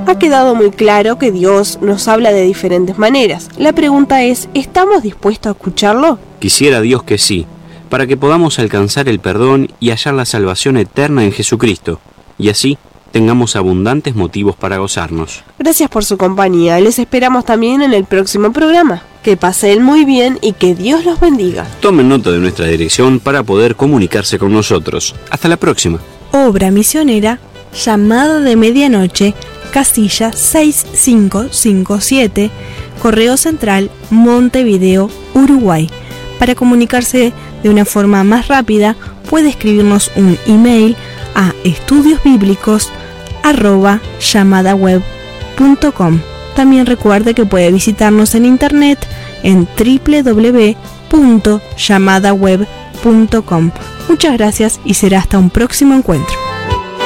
Ha quedado muy claro que Dios nos habla de diferentes maneras. La pregunta es, ¿estamos dispuestos a escucharlo? Quisiera Dios que sí, para que podamos alcanzar el perdón y hallar la salvación eterna en Jesucristo, y así tengamos abundantes motivos para gozarnos. Gracias por su compañía. Les esperamos también en el próximo programa. Que pasen muy bien y que Dios los bendiga. Tomen nota de nuestra dirección para poder comunicarse con nosotros. Hasta la próxima. Obra misionera, Llamada de Medianoche, casilla 6557, Correo Central, Montevideo, Uruguay. Para comunicarse de una forma más rápida, puede escribirnos un email a estudiosbiblicos@llamadaweb.com. También recuerde que puede visitarnos en internet en www.llamadaweb.com. Muchas gracias y será hasta un próximo encuentro.